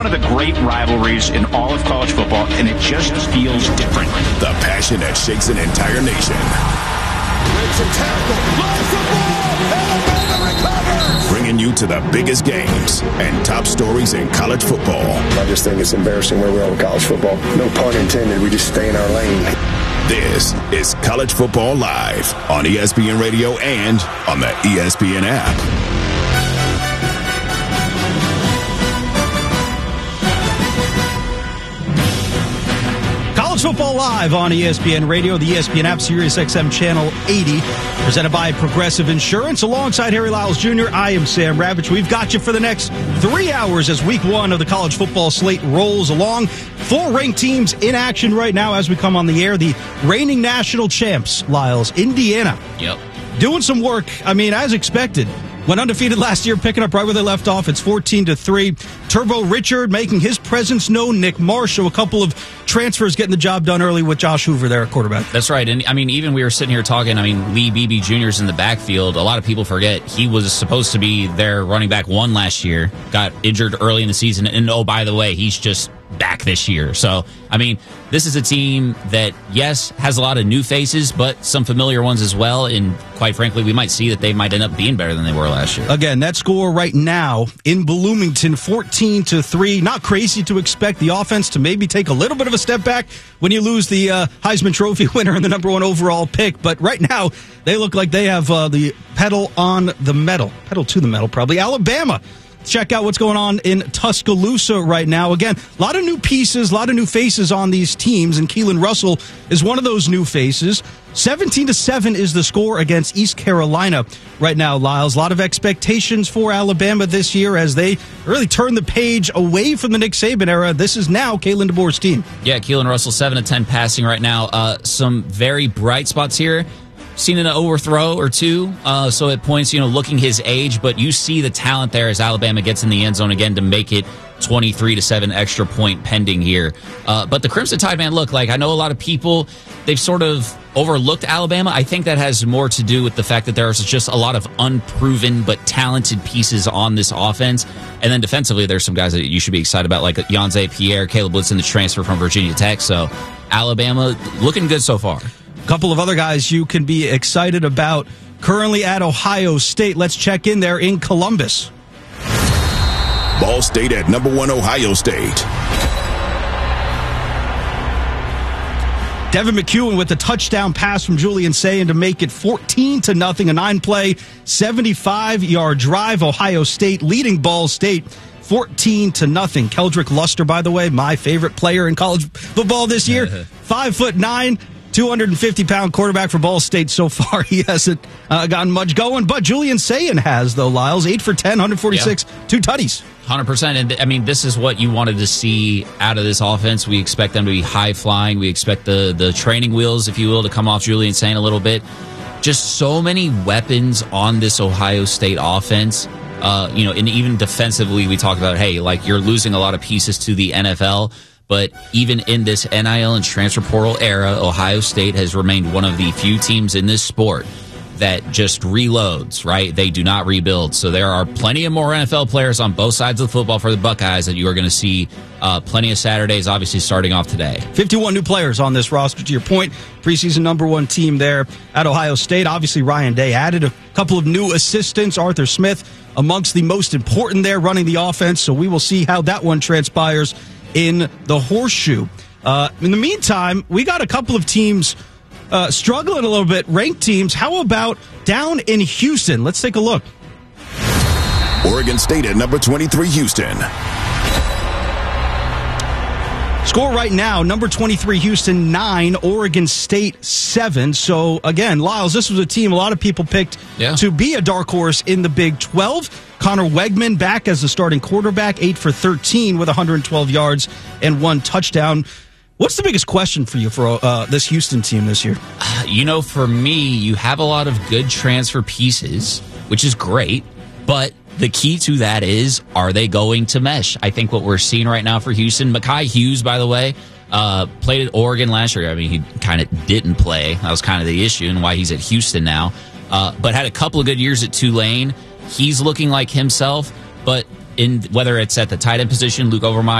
One of the great rivalries in all of college football, and it just feels different. The passion that shakes an entire nation. Breaks a tackle, lost the ball, Alabama recovers! Bringing you to the biggest games and top stories in college football. I just think it's embarrassing where we are with college football. No pun intended, we just stay in our lane. This is College Football Live on ESPN Radio and on the ESPN app. College Football Live on ESPN Radio, the ESPN app, Sirius XM Channel 80, presented by Progressive Insurance. Alongside Harry Lyles Jr., I am Sam Ravitch. We've got you for the next 3 hours as week one of the college football slate rolls along. 4 ranked teams in action right now as we come on the air. The reigning national champs, Lyles, Indiana. Yep. Doing some work, as expected. Went undefeated last year, picking up right where they left off. It's 14-3. Turbo Richard making his presence known. Nick Marshall, a couple of transfers getting the job done early with Josh Hoover there at quarterback. That's right. And, even we were sitting here talking, Lee Beebe Jr.'s in the backfield. A lot of people forget he was supposed to be their running back 1 last year. Got injured early in the season. And, oh, by the way, he's just back this year. So, this is a team that, yes, has a lot of new faces, but some familiar ones as well. And quite frankly, we might see that they might end up being better than they were last year. Again, that score right now in Bloomington, 14-3. Not crazy to expect the offense to maybe take a little bit of a step back when you lose the Heisman Trophy winner and the number 1 overall pick. But right now, they look like they have the pedal on the metal. Pedal to the metal, probably. Alabama. Check out what's going on in Tuscaloosa right now. Again, a lot of new pieces, a lot of new faces on these teams, and Keelan Russell is one of those new faces. 17-7 is the score against East Carolina right now, Lyles. A lot of expectations for Alabama this year as they really turn the page away from the Nick Saban era. This is now Kalen DeBoer's team. Yeah, Keelan Russell, 7-10 passing right now. Some very bright spots here. Seen an overthrow or two, so at points, looking his age, but you see the talent there as Alabama gets in the end zone again to make it 23-7 extra point pending here. But the Crimson Tide, man, look, I know a lot of people, they've sort of overlooked Alabama. I think that has more to do with the fact that there's just a lot of unproven but talented pieces on this offense. And then defensively, there's some guys that you should be excited about, like Yonze Pierre, Caleb Woodson, the transfer from Virginia Tech. So Alabama looking good so far. Couple of other guys you can be excited about currently at Ohio State. Let's check in there in Columbus. Ball State at number 1 Ohio State. Devin McEwen with the touchdown pass from Julian Sayin to make it 14-0, a 9-play, 75-yard drive. Ohio State leading Ball State 14-0. Keldrick Luster, by the way, my favorite player in college football this year. 5'9", 250-pound quarterback for Ball State so far. He hasn't gotten much going, but Julian Sayin has, though, Lyles. 8 for 10, 146, 2 tutties. 100%. And, this is what you wanted to see out of this offense. We expect them to be high-flying. We expect the training wheels, if you will, to come off Julian Sayin a little bit. Just so many weapons on this Ohio State offense. And even defensively, we talk about, hey, you're losing a lot of pieces to the NFL. But even in this NIL and transfer portal era, Ohio State has remained one of the few teams in this sport that just reloads, right? They do not rebuild. So there are plenty of more NFL players on both sides of the football for the Buckeyes that you are going to see plenty of Saturdays, obviously starting off today. 51 new players on this roster, to your point. Preseason number 1 team there at Ohio State. Obviously, Ryan Day added a couple of new assistants. Arthur Smith amongst the most important there running the offense. So we will see how that one transpires in the horseshoe. In the meantime, we got a couple of teams struggling a little bit, ranked teams. How about down in Houston? Let's take a look. Oregon State at number 23, Houston. Score right now, number 23, Houston 9, Oregon State 7. So, again, Lyles, this was a team a lot of people picked to be a dark horse in the Big 12. Connor Wegman back as the starting quarterback, 8 for 13 with 112 yards and 1 touchdown. What's the biggest question for you for this Houston team this year? For me, you have a lot of good transfer pieces, which is great, but the key to that is, are they going to mesh? I think what we're seeing right now for Houston, Mekhi Hughes, by the way, played at Oregon last year. He kind of didn't play. That was kind of the issue and why he's at Houston now, but had a couple of good years at Tulane. He's looking like himself, but in whether it's at the tight end position, Luke Overmeyer,